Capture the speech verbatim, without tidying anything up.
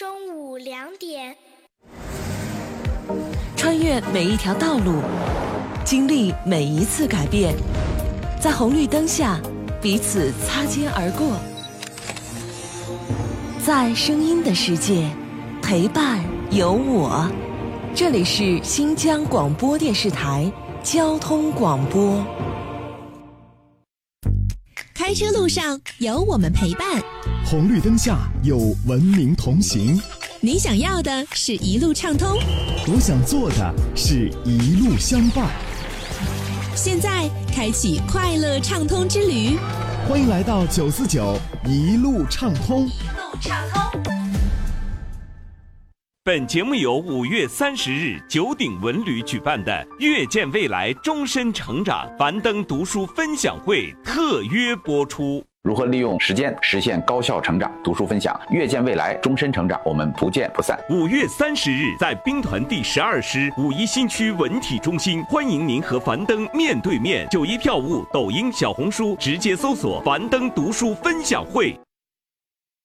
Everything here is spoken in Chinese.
中午两点。 穿越每一条道路，经历每一次改变，在红绿灯下彼此擦肩而过，在声音的世界陪伴有我。这里是新疆广播电视台交通广播。 开车路上有我们陪伴， 红绿灯下有文明同行。 你想要的是一路畅通， 我想做的是一路相伴。 现在开启快乐畅通之旅， 欢迎来到九四九一路畅通。 一路畅通。 本节目由五月三十日九鼎文旅举办的“阅见未来，终身成长”樊登读书分享会特约播出。 如何利用时间实现高效成长？读书分享，阅见未来，终身成长，我们不见不散。 五月三十日，在兵团第十二师五一新区文体中心，欢迎您和樊登面对面。九一票务、抖音、小红书直接搜索“樊登读书分享会”。